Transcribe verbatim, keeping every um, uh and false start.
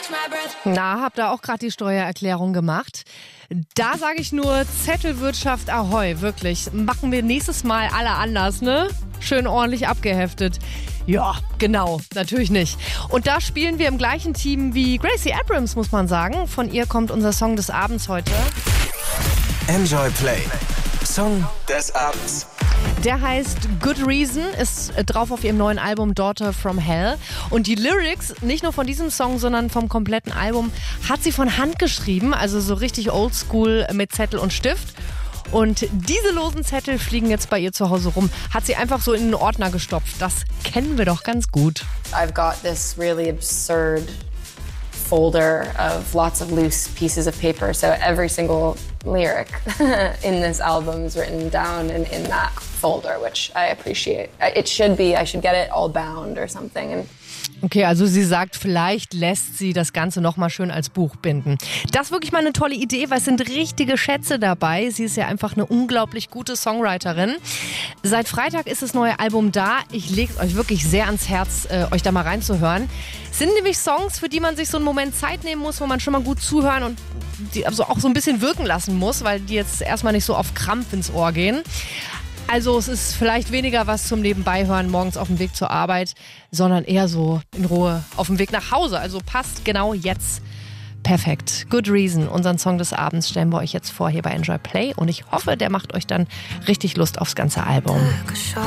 Na, habt ihr auch gerade die Steuererklärung gemacht? Da sage ich nur Zettelwirtschaft Ahoi, wirklich. Machen wir nächstes Mal alle anders, ne? Schön ordentlich abgeheftet. Ja, genau, natürlich nicht. Und da spielen wir im gleichen Team wie Gracie Abrams, muss man sagen. Von ihr kommt unser Song des Abends heute. Enjoy Play. Song des Abends. Der heißt Good Reason, ist drauf auf ihrem neuen Album Daughter from Hell. Und die Lyrics, nicht nur von diesem Song, sondern vom kompletten Album, hat sie von Hand geschrieben, also so richtig oldschool mit Zettel und Stift. Und diese losen Zettel fliegen jetzt bei ihr zu Hause rum. Hat sie einfach so in einen Ordner gestopft. Das kennen wir doch ganz gut. I've got this really absurd folder of lots of loose pieces of paper. So every single lyric in this album is written down in, in that folder, which I appreciate. It should be, I should get it all bound or something. And Okay, also sie sagt, vielleicht lässt sie das Ganze nochmal schön als Buch binden. Das ist wirklich mal eine tolle Idee, weil es sind richtige Schätze dabei. Sie ist ja einfach eine unglaublich gute Songwriterin. Seit Freitag ist das neue Album da. Ich lege es euch wirklich sehr ans Herz, äh, euch da mal reinzuhören. Es sind nämlich Songs, für die man sich so einen Moment Zeit nehmen muss, wo man schon mal gut zuhören und die also auch so ein bisschen wirken lassen muss, weil die jetzt erstmal nicht so auf Krampf ins Ohr gehen. Also es ist vielleicht weniger was zum Nebenbeihören morgens auf dem Weg zur Arbeit, sondern eher so in Ruhe auf dem Weg nach Hause. Also passt genau jetzt perfekt. Good Reason, unseren Song des Abends, stellen wir euch jetzt vor hier bei Enjoy Play. Und ich hoffe, der macht euch dann richtig Lust aufs ganze Album.